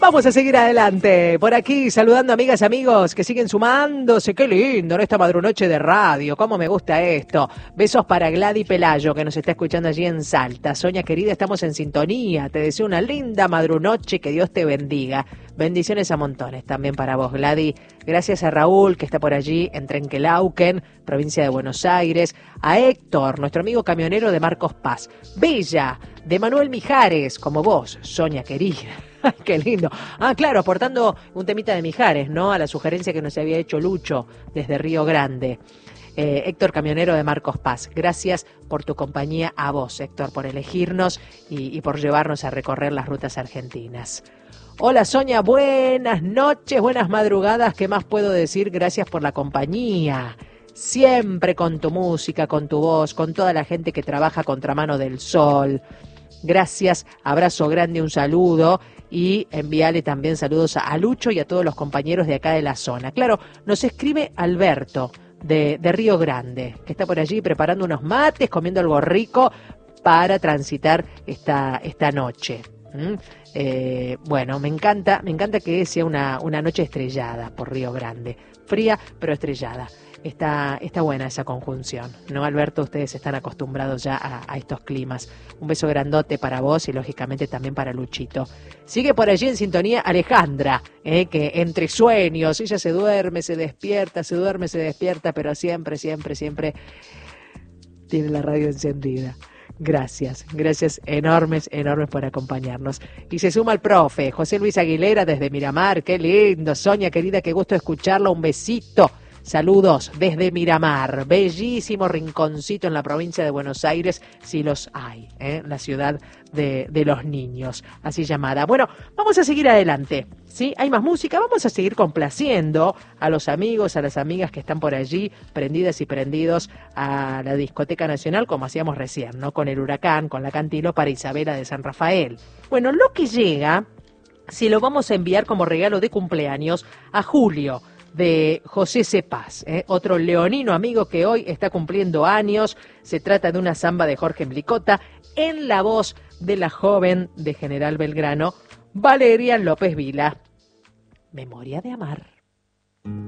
Vamos a seguir adelante. Por aquí, saludando amigas, amigos que siguen sumándose. Qué lindo en esta madrunoche de radio. Cómo me gusta esto. Besos para Gladys Pelayo, que nos está escuchando allí en Salta. Soña querida, estamos en sintonía. Te deseo una linda madrunoche. Que Dios te bendiga. Bendiciones a montones también para vos, Gladys. Gracias a Raúl, que está por allí en Trenquelauquen, provincia de Buenos Aires. A Héctor, nuestro amigo camionero de Marcos Paz. Bella, de Manuel Mijares, como vos, Soña querida. Ay, qué lindo. Ah, claro, aportando un temita de Mijares, ¿no? A la sugerencia que nos había hecho Lucho desde Río Grande. Héctor Camionero de Marcos Paz. Gracias por tu compañía, a vos, Héctor, por elegirnos y por llevarnos a recorrer las rutas argentinas. Hola, Soña, buenas noches, buenas madrugadas. ¿Qué más puedo decir? Gracias por la compañía. Siempre con tu música, con tu voz, con toda la gente que trabaja Contramano del Sol. Gracias, abrazo grande, un saludo y envíale también saludos a Lucho y a todos los compañeros de acá de la zona. Claro, nos escribe Alberto de Río Grande, que está por allí preparando unos mates, comiendo algo rico para transitar esta noche. Bueno, me encanta que sea una noche estrellada por Río Grande, fría pero estrellada. Está buena esa conjunción, ¿no, Alberto? Ustedes están acostumbrados ya a estos climas. Un beso grandote para vos y lógicamente también para Luchito. Sigue por allí en sintonía Alejandra, que entre sueños, ella se duerme, se despierta, pero siempre tiene la radio encendida. Gracias enormes por acompañarnos. Y se suma el profe, José Luis Aguilera desde Miramar. Qué lindo, Soña querida, qué gusto escucharlo, un besito. Saludos desde Miramar, bellísimo rinconcito en la provincia de Buenos Aires, si los hay, la ciudad de los niños, así llamada. Bueno, vamos a seguir adelante, ¿sí? Hay más música, vamos a seguir complaciendo a los amigos, a las amigas que están por allí, prendidas y prendidos a la Discoteca Nacional, como hacíamos recién, ¿no? Con el Huracán, con la Cantilo para Isabela de San Rafael. Bueno, lo que llega, si lo vamos a enviar como regalo de cumpleaños a Julio, de José Cepaz, otro leonino amigo que hoy está cumpliendo años. Se trata de una samba de Jorge Mblicota en la voz de la joven de General Belgrano, Valeria López Vila. Memoria de amar.